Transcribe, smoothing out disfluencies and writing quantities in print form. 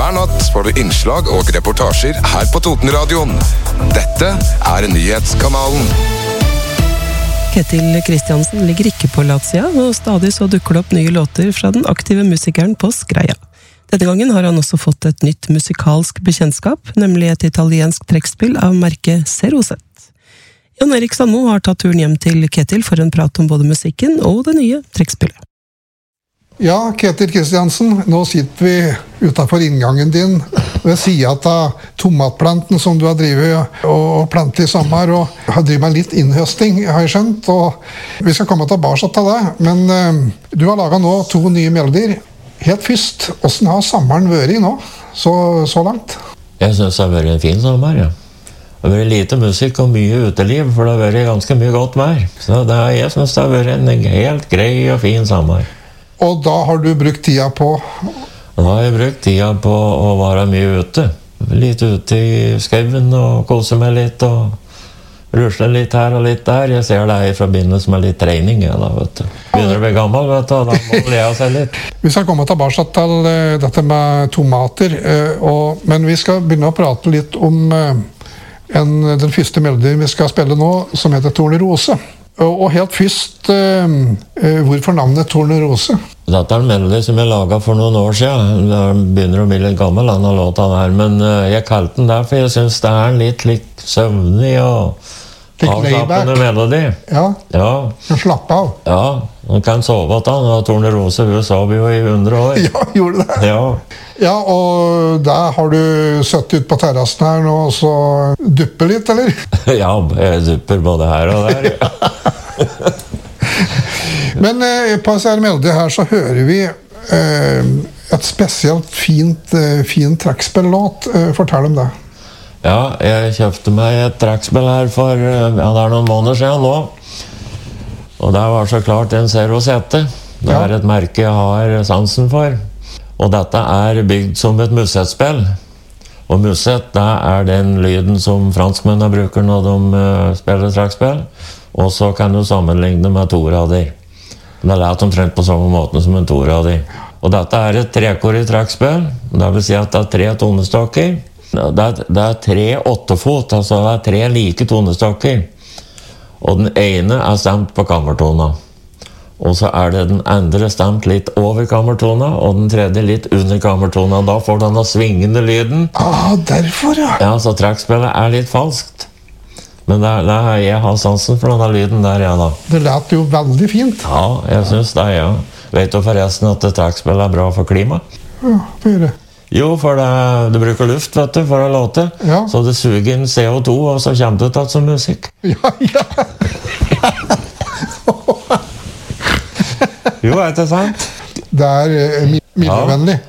Hver natt får du innslag og reportasjer her på Totenradioen. Dette nyhetskanalen. Ketil Kristiansen ligger ikke på latsida, og stadig så dukker det opp nye låter fra den aktive musikeren på Skreia. Denne gangen har han også fått et nytt musikalsk bekjentskap, nemlig et italiensk trekkspill av merket Zero-Z. Jan Erik Sandmo har tatt turen hjem til Ketil for en prat om både musikken og det nye trekkspillet. Ja, Ketil Kristiansen, nå sitter vi utenfor inngangen din ved siden av tomatplanten som du har drivet og plantet i sommer, og har drivet med litt innhøsting, har jeg skjønt, og vi skal komme tilbake til det, men du har laget nå 2 nye melodier. Helt først, hvordan har sommeren vært nå, så langt? Jeg synes det har vært en fin sommer, ja. Det har vært lite musikk og mye uteliv, for det har vært ganske mye godt vær. Så jeg synes det har vært en helt grei og fin sommer. Og da har du brukt tida på? Da har jeg brukt tida på å være mye ute. Litt ute i skauen og kose meg litt og rusle litt her og litt der. Jeg ser det i forbindelse med litt trening. Da, vet du. Begynner å bli gammel, vet du, og da må le av seg litt. Vi skal komme tilbake til dette med tomater, men vi skal begynne å prate litt om den første melodien vi skal spille nå, som heter Tornerose. Og helt først, hvorfor navnet Tornerose? Dette en melodi som jeg laget for noen år siden. Den begynner å bli litt gammel, denne låta der. Men jeg kalte den der, for jeg synes det en litt søvnig og avslappende melodi. Ja, kan slappe av. Ja, man kan sove at han. Tornerose, hun sov jo i 100 år. Ja, gjorde det. Ja, og der har du søtt ut på terrassen her nå, og så dupper litt, eller? Ja, jeg dupper både her og der. Men på denne melodien her så hører vi et spesielt fin trekkspillåt. Fortell om det. Ja, jeg kjøpte meg et trekkspill her for det noen måneder siden nå. Og det var så klart en Zero-Z. Det et merke jeg har sansen for. Og dette bygd som et musettspill. Og musett, det den lyden som franskmennene bruker når de spiller trekkspill. Og så kan du sammenligne det med torader. Det lett omtrent på samme måte som en torader. Og dette et trekorrig trekkspill. Det vil si at det 3 tonestokker. Det 3 8-fot, altså det 3 like tonestokker. Og den ene stemt på kammertona. Og så det den andre stemt litt over kammertona, og den tredje litt under kammertona. Da får denne svingende lyden. Derfor, ja. Ja, så trekkspillet litt falskt. Men jeg har sansen for denne lyden der, ja da. Det lät jo veldig fint. Ja, jeg synes det, ja. Vet du forresten at trekkspillet bra for klima? Ja, det gjør det. Jo, for det bruker luft, vet du, for å låte. Ja. Så det suger inn CO2, og så kommer det tatt som musikk. Ja. Jo, det sant? Det miljøvennlig.